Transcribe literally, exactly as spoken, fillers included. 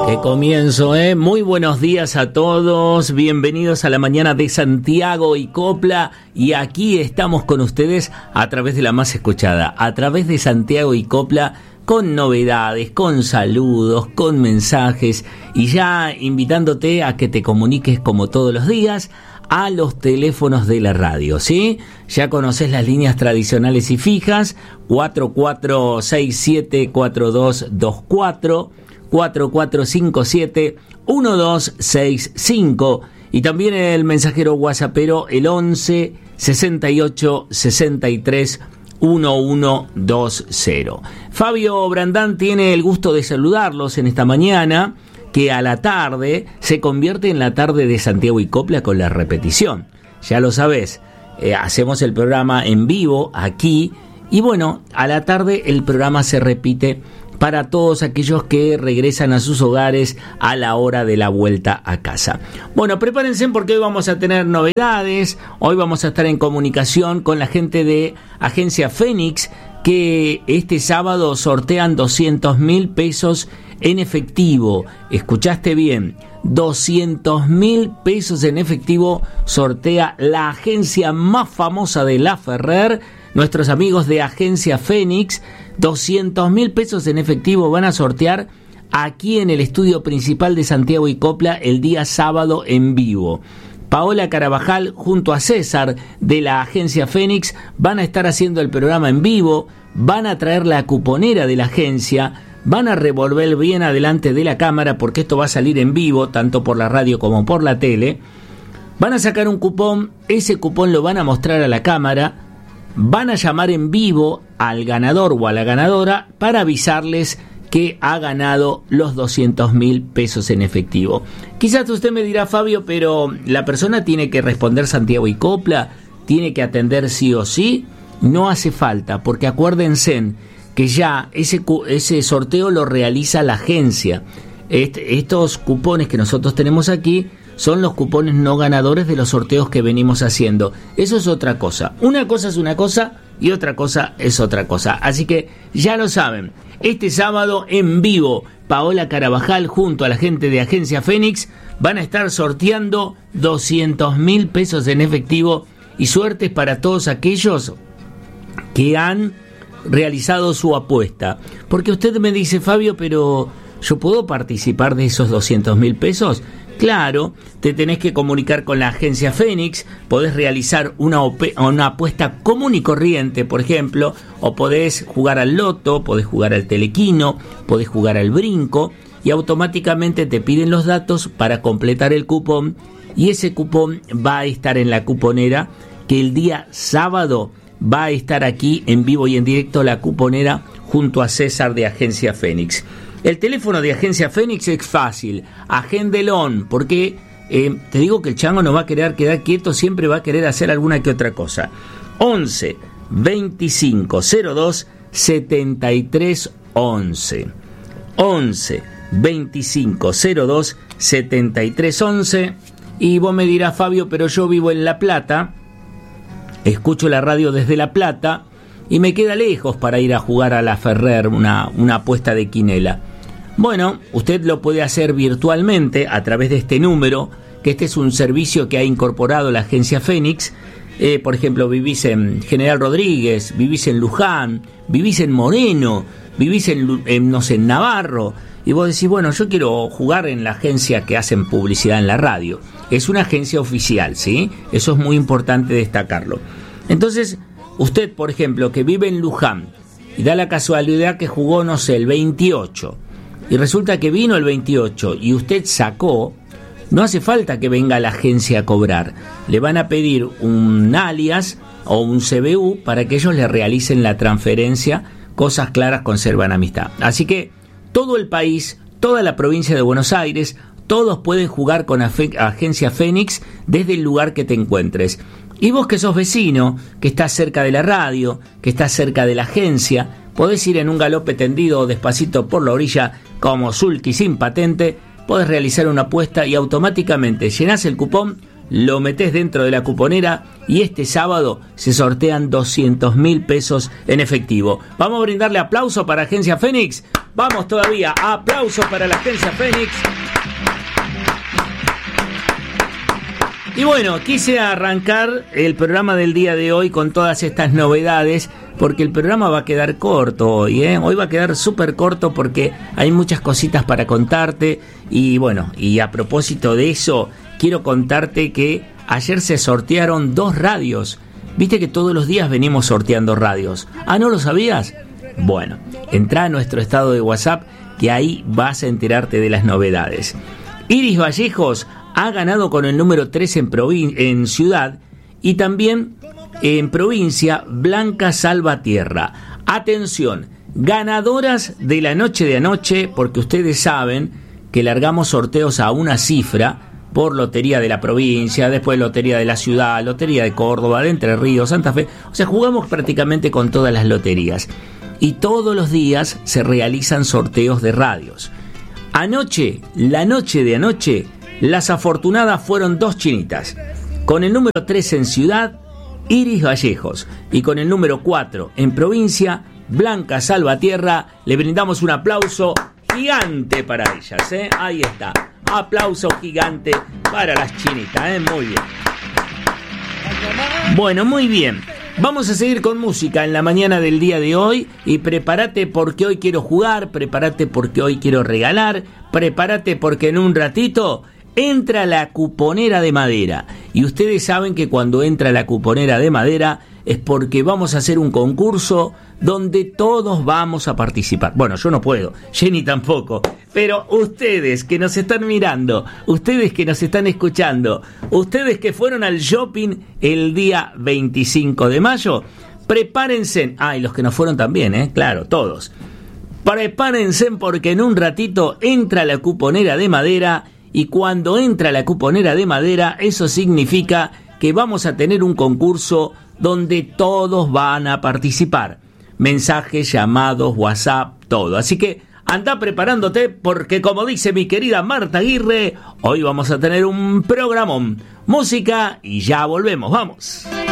Qué comienzo, ¿eh? Muy buenos días a todos, bienvenidos a la mañana de Santiago y Copla, y aquí estamos con ustedes a través de la más escuchada, a través de Santiago y Copla, con novedades, con saludos, con mensajes, y ya invitándote a que te comuniques como todos los días a los teléfonos de la radio, ¿sí? Ya conoces las líneas tradicionales y fijas, cuatro cuatro seis siete cuatro dos dos cuatro, cuatro cuatro cinco siete uno dos seis cinco, y también el mensajero whatsappero el once sesenta y ocho sesenta y tres uno uno dos cero. Fabio Brandán tiene el gusto de saludarlos en esta mañana, que a la tarde se convierte en la tarde de Santiago y Copla con la repetición. Ya lo sabés, eh, hacemos el programa en vivo aquí, y bueno, a la tarde el programa se repite para todos aquellos que regresan a sus hogares a la hora de la vuelta a casa. Bueno, prepárense porque hoy vamos a tener novedades. Hoy vamos a estar en comunicación con la gente de Agencia Fénix, que este sábado sortean doscientos mil pesos en efectivo. Escuchaste bien, doscientos mil pesos en efectivo sortea la agencia más famosa de La Ferrer, nuestros amigos de Agencia Fénix. Doscientos mil pesos en efectivo van a sortear aquí en el estudio principal de Santiago y Copla el día sábado en vivo. Paola Carabajal junto a César de la Agencia Fénix van a estar haciendo el programa en vivo, van a traer la cuponera de la agencia, van a revolver bien adelante de la cámara porque esto va a salir en vivo tanto por la radio como por la tele. Van a sacar un cupón, ese cupón lo van a mostrar a la cámara, van a llamar en vivo al ganador o a la ganadora para avisarles que ha ganado los doscientos mil pesos en efectivo. Quizás usted me dirá, Fabio, pero la persona tiene que responder Santiago y Copla, tiene que atender sí o sí. No hace falta, porque acuérdense que ya ese, ese sorteo lo realiza la agencia. Este, estos cupones que nosotros tenemos aquí son los cupones no ganadores de los sorteos que venimos haciendo. Eso es otra cosa. Una cosa es una cosa y otra cosa es otra cosa. Así que ya lo saben. Este sábado en vivo, Paola Carabajal junto a la gente de Agencia Fénix van a estar sorteando doscientos mil pesos en efectivo, y suertes para todos aquellos que han realizado su apuesta. Porque usted me dice, Fabio, pero ¿yo puedo participar de esos doscientos mil pesos? Claro, te tenés que comunicar con la Agencia Fénix, podés realizar una, op- una apuesta común y corriente, por ejemplo, o podés jugar al loto, podés jugar al telequino, podés jugar al brinco, y automáticamente te piden los datos para completar el cupón, y ese cupón va a estar en la cuponera, que el día sábado va a estar aquí en vivo y en directo la cuponera junto a César de Agencia Fénix. El teléfono de Agencia Fénix es fácil, agéndelón, porque eh, te digo que el chango no va a querer quedar quieto, siempre va a querer hacer alguna que otra cosa. once veinticinco cero dos setenta y tres once. once veinticinco cero dos setenta y tres once. Y vos me dirás, Fabio, pero yo vivo en La Plata, escucho la radio desde La Plata y me queda lejos para ir a jugar a La Ferrer una, una apuesta de quinela. Bueno, usted lo puede hacer virtualmente a través de este número, que este es un servicio que ha incorporado la Agencia Fénix. Eh, por ejemplo, vivís en General Rodríguez, vivís en Luján, vivís en Moreno, vivís en, en, no sé, en Navarro, y vos decís, bueno, yo quiero jugar en la agencia que hacen publicidad en la radio. Es una agencia oficial, ¿sí? Eso es muy importante destacarlo. Entonces, usted, por ejemplo, que vive en Luján y da la casualidad que jugó, no sé, el veintiocho, y resulta que vino el veintiocho y usted sacó, no hace falta que venga a la agencia a cobrar. Le van a pedir un alias o un C B U para que ellos le realicen la transferencia. Cosas claras conservan amistad. Así que todo el país, toda la provincia de Buenos Aires, todos pueden jugar con Agencia Fénix desde el lugar que te encuentres. Y vos que sos vecino, que estás cerca de la radio, que estás cerca de la agencia, podés ir en un galope tendido o despacito por la orilla como sulky sin patente, podés realizar una apuesta y automáticamente llenás el cupón, lo metés dentro de la cuponera y este sábado se sortean doscientos mil pesos en efectivo. Vamos a brindarle aplauso para Agencia Fénix. Vamos todavía, aplauso para la Agencia Fénix. Y bueno, quise arrancar el programa del día de hoy con todas estas novedades, porque el programa va a quedar corto hoy, ¿eh? Hoy va a quedar súper corto porque hay muchas cositas para contarte. Y bueno, y a propósito de eso, quiero contarte que ayer se sortearon dos radios. ¿Viste que todos los días venimos sorteando radios? ¿Ah, no lo sabías? Bueno, entra a nuestro estado de WhatsApp, que ahí vas a enterarte de las novedades. Iris Vallejos ha ganado con el número tres en, provin- en ciudad, y también en provincia Blanca Salvatierra. Atención, ganadoras de la noche de anoche, porque ustedes saben que largamos sorteos a una cifra por lotería de la provincia, después lotería de la ciudad, lotería de Córdoba, de Entre Ríos, Santa Fe. O sea, jugamos prácticamente con todas las loterías. Y todos los días se realizan sorteos de radios. Anoche, la noche de anoche, las afortunadas fueron dos chinitas. Con el número tres en ciudad, Iris Vallejos, y con el número cuatro en provincia, Blanca Salvatierra. Le brindamos un aplauso gigante para ellas, ¿eh? Ahí está, aplauso gigante para las chinitas, ¿eh? Muy bien. Bueno, muy bien. Vamos a seguir con música en la mañana del día de hoy, y prepárate porque hoy quiero jugar, prepárate porque hoy quiero regalar, prepárate porque en un ratito entra la cuponera de madera. Y ustedes saben que cuando entra la cuponera de madera es porque vamos a hacer un concurso donde todos vamos a participar. Bueno, yo no puedo, Jenny tampoco, pero ustedes que nos están mirando, ustedes que nos están escuchando, ustedes que fueron al shopping el día veinticinco de mayo, prepárense. Ah, y los que no fueron también, ¿eh? Claro, todos. Prepárense porque en un ratito entra la cuponera de madera. Y cuando entra la cuponera de madera, eso significa que vamos a tener un concurso donde todos van a participar. Mensajes, llamados, WhatsApp, todo. Así que anda preparándote porque, como dice mi querida Marta Aguirre, hoy vamos a tener un programón. Música y ya volvemos, vamos.